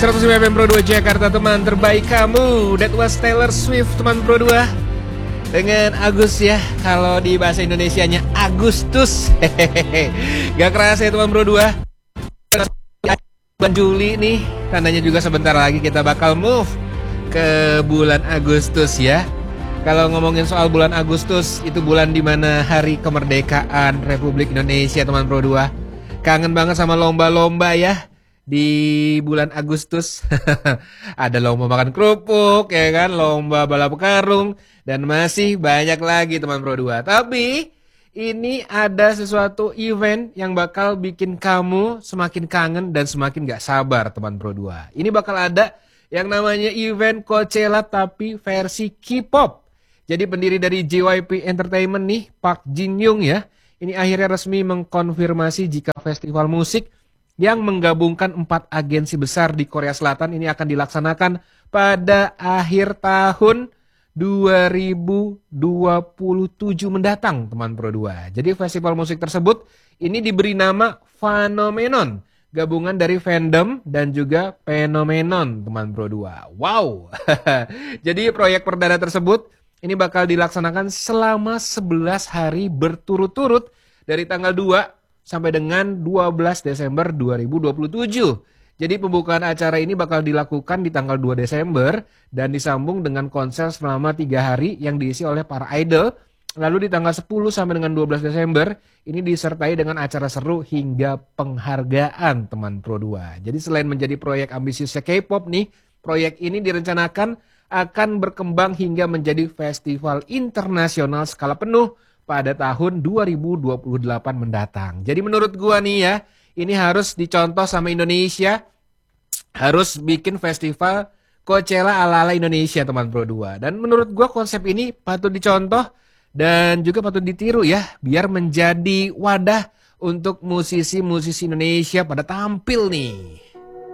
105 FM Pro 2 Jakarta, teman terbaik kamu. That was Taylor Swift, teman Pro 2. Dengan Agus ya, kalau di bahasa Indonesianya Agustus. Gak kerasa ya teman Pro 2. Bulan Juli nih, tandanya juga sebentar lagi kita bakal move ke bulan Agustus ya. Kalau ngomongin soal bulan Agustus, itu bulan dimana hari kemerdekaan Republik Indonesia, teman Pro 2. Kangen banget sama lomba-lomba ya. Di bulan Agustus ada lomba makan kerupuk ya kan, lomba balap karung, dan masih banyak lagi teman Pro 2. Tapi ini ada sesuatu event yang bakal bikin kamu semakin kangen dan semakin gak sabar teman Pro 2. Ini bakal ada yang namanya event Coachella tapi versi K-pop. Jadi pendiri dari JYP Entertainment nih, Park Jin Young ya, ini akhirnya resmi mengkonfirmasi jika festival musik yang menggabungkan 4 agensi besar di Korea Selatan ini akan dilaksanakan pada akhir tahun 2027 mendatang, teman Pro 2. Jadi festival musik tersebut ini diberi nama Phenomenon, gabungan dari fandom dan juga Phenomenon, teman Pro 2. Wow. Jadi proyek perdana tersebut ini bakal dilaksanakan selama 11 hari berturut-turut dari tanggal 2 sampai dengan 12 Desember 2027. Jadi pembukaan acara ini bakal dilakukan di tanggal 2 Desember dan disambung dengan konser selama 3 hari yang diisi oleh para idol. Lalu di tanggal 10 sampai dengan 12 Desember ini disertai dengan acara seru hingga penghargaan, teman Pro 2. Jadi selain menjadi proyek ambisiusnya K-pop nih, proyek ini direncanakan akan berkembang hingga menjadi festival internasional skala penuh pada tahun 2028 mendatang. Jadi menurut gua nih ya, ini harus dicontoh sama Indonesia, harus bikin festival Coachella ala-ala Indonesia, teman Pro 2. Dan menurut gua konsep ini patut dicontoh dan juga patut ditiru ya, biar menjadi wadah untuk musisi-musisi Indonesia pada tampil nih.